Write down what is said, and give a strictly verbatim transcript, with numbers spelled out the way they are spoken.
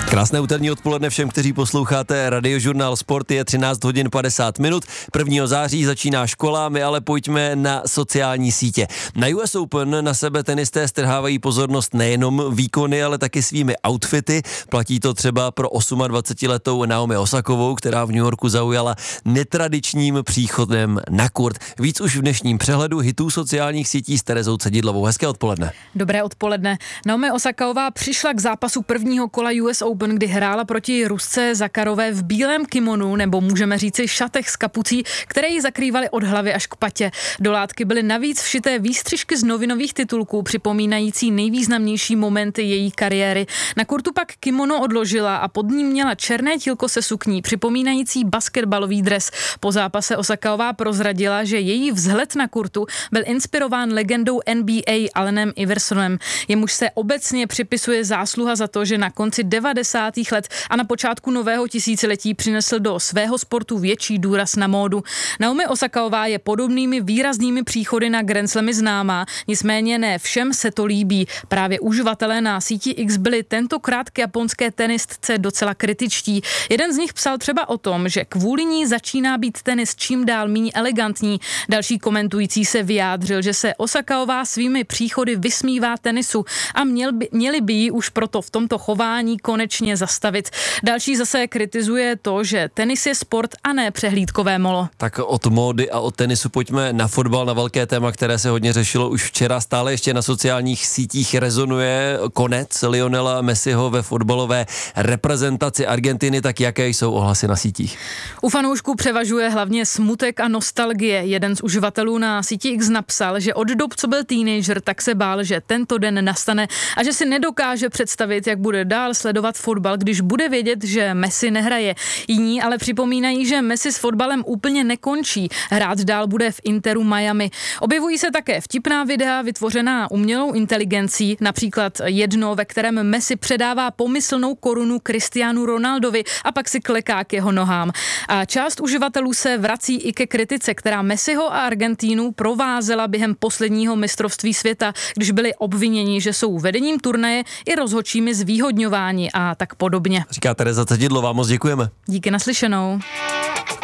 Krásné úterní odpoledne všem, kteří posloucháte Radiožurnál Sport, je třináct hodin padesát minut, prvního září začíná škola, my ale pojďme na sociální sítě. Na U S Open na sebe tenisté strhávají pozornost nejenom výkony, ale taky svými outfity. Platí to třeba pro dvacetiosmiletou Naomi Osakovou, která v New Yorku zaujala netradičním příchodem na kurt. Víc už v dnešním přehledu hitů sociálních sítí s Terezou Cedidlovou. Hezké odpoledne. Dobré odpoledne. Naomi Osaková přišla k zápasu prvního kola U S Open, kdy hrála proti Rusce Zakarové v bílém kimonu, nebo můžeme říci šatech s kapucí, které ji zakrývaly od hlavy až k patě. Do látky byly navíc všité výstřižky z novinových titulků, připomínající nejvýznamnější momenty její kariéry. Na kurtu pak kimono odložila a pod ním měla černé tílko se sukní, připomínající basketbalový dres. Po zápase Osaková prozradila, že její vzhled na kurtu byl inspirován legendou N B A Allenem Iversonem. Jemuž se obecně připisuje zásluha za to, že na konci devadesátých let a na počátku nového tisíciletí přinesl do svého sportu větší důraz na módu. Naomi Osaková je podobnými výraznými příchody na Grand Slamy známá, nicméně ne všem se to líbí. Právě uživatelé na síti X byli tentokrát k japonské tenistce docela kritičtí. Jeden z nich psal třeba o tom, že kvůli ní začíná být tenis čím dál míň elegantní. Další komentující se vyjádřil, že se Osaková svými příchody vysmívá tenisu a měl by, měli by ji už proto v tomto chování konečně zastavit. Další zase kritizuje to, že tenis je sport a ne přehlídkové molo. Tak od módy a od tenisu pojďme na fotbal, na velké téma, které se hodně řešilo už včera. Stále ještě na sociálních sítích rezonuje konec Lionela Messiho ve fotbalové reprezentaci Argentiny. Tak jaké jsou ohlasy na sítích? U fanoušků převažuje hlavně smutek a nostalgie. Jeden z uživatelů na síti X napsal, že od dob, co byl teenager, tak se bál, že tento den nastane a že si nedokáže představit, jak bude dál sledovat fotbal, když bude vědět, že Messi nehraje. Jiní ale připomínají, že Messi s fotbalem úplně nekončí. Hrát dál bude v Interu Miami. Objevují se také vtipná videa vytvořená umělou inteligencí, například jedno, ve kterém Messi předává pomyslnou korunu Cristianu Ronaldovi a pak si kleká k jeho nohám. A část uživatelů se vrací i ke kritice, která Messiho a Argentínu provázela během posledního mistrovství světa, když byli obviněni, že jsou vedením turnaje i rozhodčími zvýhodňováni a tak podobně. Říká Tereza Cedidlová, moc děkujeme. Díky, naslyšenou.